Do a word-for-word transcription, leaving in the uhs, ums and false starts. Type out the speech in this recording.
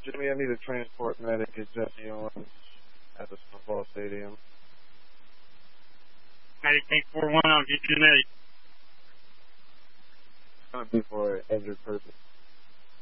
Jimmy, I need a transport medic at Jesse Owens at the football stadium. Medic eight four one, I'll get you the medic. It's going to be for an injured person.